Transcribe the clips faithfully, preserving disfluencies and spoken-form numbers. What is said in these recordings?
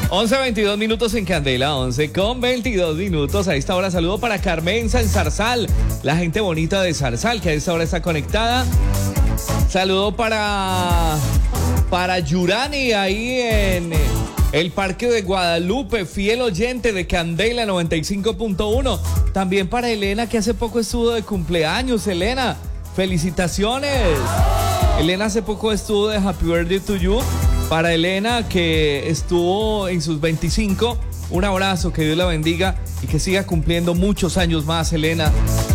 once veintidós minutos en Candela, once con veintidós minutos. A esta hora saludo para Carmenza en Zarzal, la gente bonita de Zarzal que a esta hora está conectada. Saludo para, para Yurani ahí en el Parque de Guadalupe, fiel oyente de Candela noventa y cinco punto uno. También para Elena, que hace poco estuvo de cumpleaños. Elena, felicitaciones. Elena hace poco estuvo de Happy Birthday to You. Para Elena, que estuvo en sus veinticinco, un abrazo, que Dios la bendiga y que siga cumpliendo muchos años más, Elena.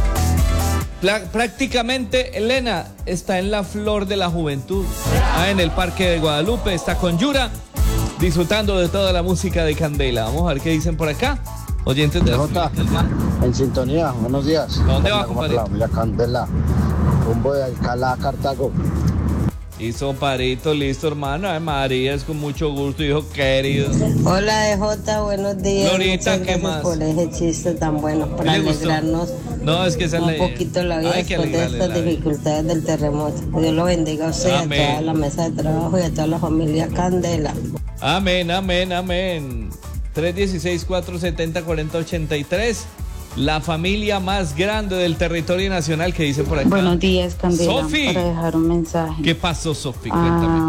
Plá- prácticamente, Elena está en la flor de la juventud, ah, en el Parque de Guadalupe, está con Yura, disfrutando de toda la música de Candela. Vamos a ver qué dicen por acá. Oyentes de Jota, en sintonía, buenos días. ¿A dónde va, compadre? La Candela, rumbo de Alcalá, Cartago. Listo, parito, listo, hermano. Ay, María, es con mucho gusto, hijo querido. Hola, D J, buenos días. Glorita, ¿qué más? Por ese chiste tan bueno, para alegrarnos no, es que esa un le... poquito la vida después de estas dificultades del terremoto. Dios lo bendiga a usted, amén, a toda la mesa de trabajo y a toda la familia Candela. Amén, amén, amén. tres uno seis, cuatro siete cero, cuatro cero ocho tres. La familia más grande del territorio nacional, que dice por acá. Buenos días, Candela. Sofi, para dejar un mensaje. ¿Qué pasó, Sofi? Ah,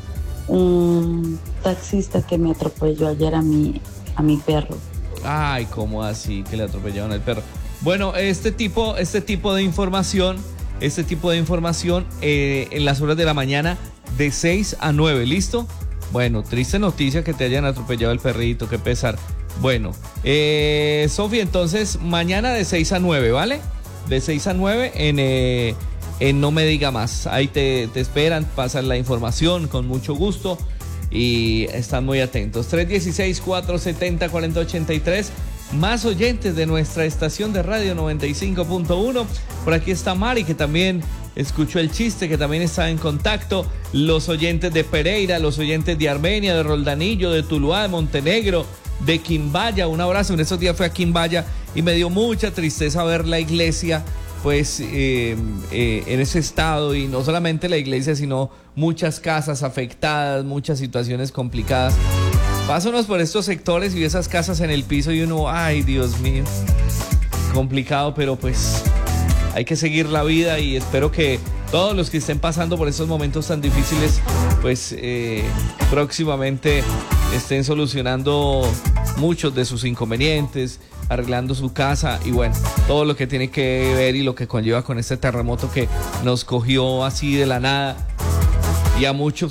un taxista que me atropelló ayer a mi, a mi perro. Ay, ¿cómo así que le atropellaron al perro? Bueno, este tipo, este tipo de información, este tipo de información eh, en las horas de la mañana de seis a nueve, ¿listo? Bueno, triste noticia que te hayan atropellado el perrito, qué pesar. Bueno, eh, Sofi, entonces mañana de seis a nueve, ¿vale? De seis a nueve en, eh, en No Me Diga Más. Ahí te, te esperan, pasan la información con mucho gusto y están muy atentos. tres uno seis, cuatro siete cero, cuatro cero ocho tres. Más oyentes de nuestra estación de radio noventa y cinco punto uno. Por aquí está Mari, que también escuchó el chiste, que también está en contacto. Los oyentes de Pereira, los oyentes de Armenia, de Roldanillo, de Tuluá, de Montenegro, de Quimbaya. Un abrazo. En esos días fui a Quimbaya y me dio mucha tristeza ver la iglesia pues eh, eh, en ese estado, y no solamente la iglesia, sino muchas casas afectadas, muchas situaciones complicadas. Pásanos por estos sectores y esas casas en el piso y uno, ay, Dios mío, complicado, pero pues hay que seguir la vida, y espero que todos los que estén pasando por estos momentos tan difíciles, pues eh, próximamente estén solucionando muchos de sus inconvenientes, arreglando su casa y bueno, todo lo que tiene que ver y lo que conlleva con este terremoto que nos cogió así de la nada, y a muchos